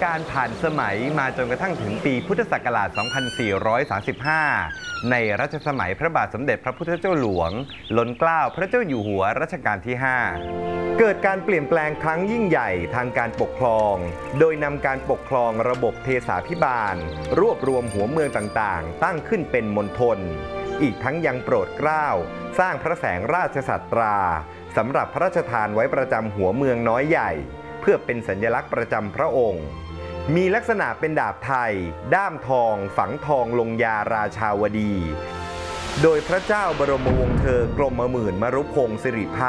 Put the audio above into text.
การผ่านสมัยมาจนกระทั่งถึงปีพุทธศักราช 2435 ในรัชสมัยพระบาทสมเด็จพระพุทธเจ้าหลวงล้นเกล้าพระเจ้าอยู่หัวรัชกาลที่ 5 เกิดการเปลี่ยนแปลงครั้งยิ่งใหญ่ทางการปกครองโดยนำการปกครองระบบเทสาภิบาลรวบรวมหัวเมืองต่างๆตั้งขึ้นเป็นมณฑลอีกทั้งยังโปรดเกล้าสร้างพระแสงราชสัตราสำหรับพระราชทานไว้ประจำหัวเมืองน้อยใหญ่เพื่อเป็นสัญลักษณ์ประจำพระองค์มีลักษณะเป็นดาบไทยด้ามทองฝังทองลงยาราชาวดีโดยพระเจ้าบรมวงศ์เธอกรมหมื่นมรุพงศ์สิริภ